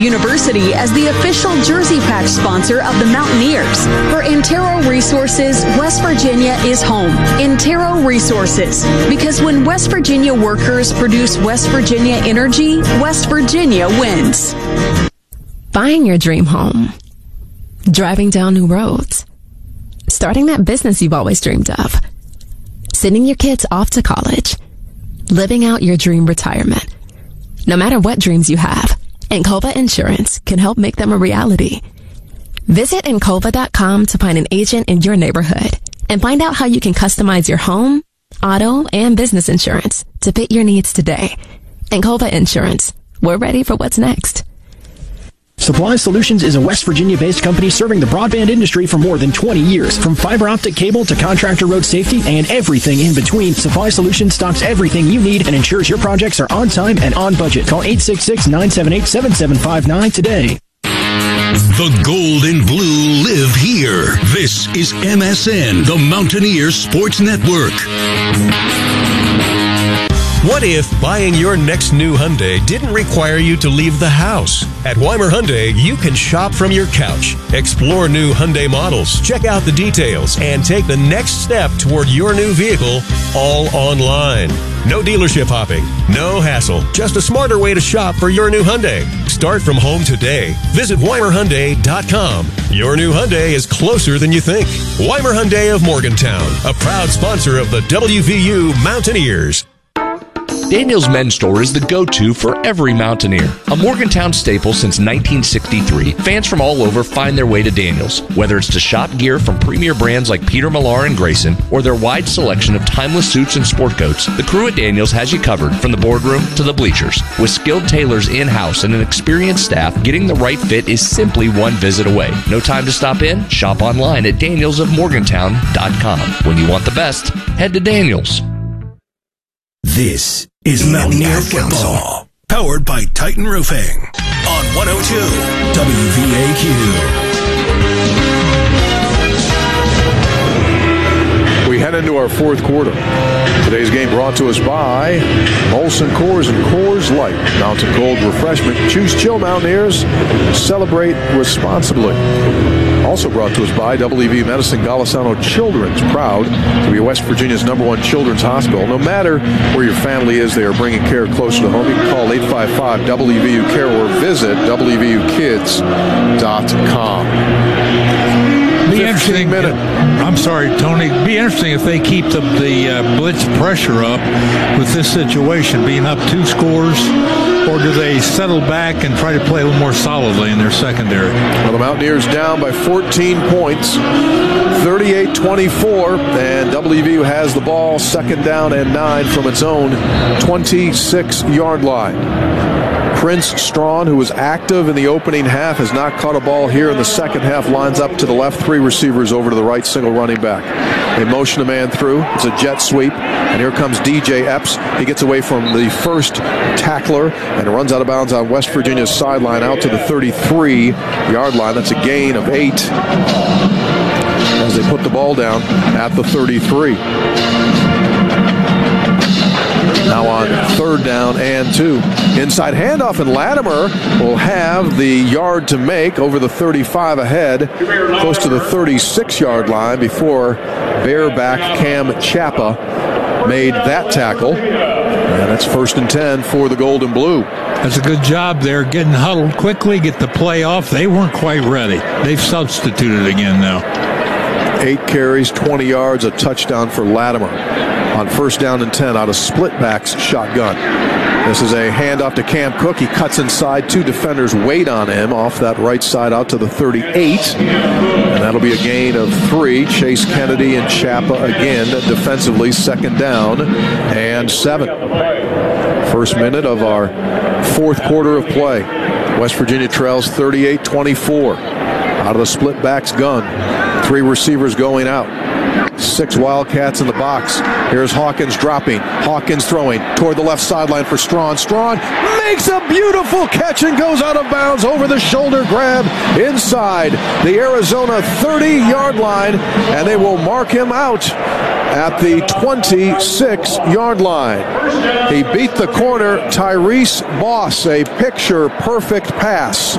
University as the official jersey patch sponsor of the Mountaineers. For Antero Resources, West Virginia is home. Antero Resources. Because when West Virginia workers produce West Virginia energy, West Virginia wins. Buying your dream home. Driving down new roads. Starting that business you've always dreamed of. Sending your kids off to college. Living out your dream retirement. No matter what dreams you have, Encova Insurance can help make them a reality. Visit Encova.com to find an agent in your neighborhood and find out how you can customize your home, auto, and business insurance to fit your needs today. Encova Insurance. We're ready for what's next. Supply Solutions is a West Virginia-based company serving the broadband industry for more than 20 years. From fiber optic cable to contractor road safety and everything in between, Supply Solutions stocks everything you need and ensures your projects are on time and on budget. Call 866-978-7759 today. The gold and blue live here. This is MSN, the Mountaineers Sports Network. What if buying your next new Hyundai didn't require you to leave the house? At Weimer Hyundai, you can shop from your couch, explore new Hyundai models, check out the details, and take the next step toward your new vehicle all online. No dealership hopping, no hassle, just a smarter way to shop for your new Hyundai. Start from home today. Visit WeimerHyundai.com. Your new Hyundai is closer than you think. Weimer Hyundai of Morgantown, a proud sponsor of the WVU Mountaineers. Daniel's Men's Store is the go-to for every Mountaineer. A Morgantown staple since 1963, fans from all over find their way to Daniel's. Whether it's to shop gear from premier brands like Peter Millar and Grayson, or their wide selection of timeless suits and sport coats, the crew at Daniel's has you covered from the boardroom to the bleachers. With skilled tailors in-house and an experienced staff, getting the right fit is simply one visit away. No time to stop in? Shop online at danielsofmorgantown.com. When you want the best, head to Daniel's. This is Mountaineer Football, powered by Titan Roofing on 102 WVAQ. We head into our fourth quarter. Today's game brought to us by Molson Coors and Coors Light. Mountain Cold Refreshment. Choose chill, Mountaineers. Celebrate responsibly. Also brought to us by WV Medicine Golisano Children's, proud to be West Virginia's #1 children's hospital. No matter where your family is, they are bringing care closer to home. You can call 855-WVU-CARE or visit WVUkids.com. Be interesting. I'm sorry, Tony. Be interesting if they keep the blitz pressure up with this situation, being up 2 scores, or do they settle back and try to play a little more solidly in their secondary? Well, the Mountaineers down by 14 points, 38-24, and WVU has the ball, second down and 9 from its own 26-yard line. Prince Strawn, who was active in the opening half, has not caught a ball here in the second half, lines up to the left, 3 receivers over to the right, single running back. They motion a man through. It's a jet sweep, and here comes DJ Epps. He gets away from the first tackler and runs out of bounds on West Virginia's sideline out to the 33-yard line. That's a gain of 8 as they put the ball down at the 33. Now on third down and 2. Inside handoff, and Latimer will have the yard to make over the 35 ahead, close to the 36-yard line before bareback Cam Chappa made that tackle. And that's 1st and 10 for the Gold and Blue. That's a good job there, getting huddled quickly, get the play off. They weren't quite ready. They've substituted again now. 8 carries, 20 yards, a touchdown for Latimer on 1st down and 10 out of split backs shotgun. This is a handoff to Cam Cook. He cuts inside. 2 defenders wait on him off that right side out to the 38. And that'll be a gain of 3. Chase Kennedy and Chappa again defensively, 2nd down and 7. First minute of our fourth quarter of play. West Virginia trails 38-24. Out of the split backs gun. 3 receivers going out. 6 Wildcats in the box. Here's Hawkins dropping. Hawkins throwing toward the left sideline for Strawn. Strawn makes a beautiful catch and goes out of bounds over the shoulder grab inside the Arizona 30-yard line, and they will mark him out at the 26-yard line. He beat the corner, Tyrese Boss, a picture-perfect pass.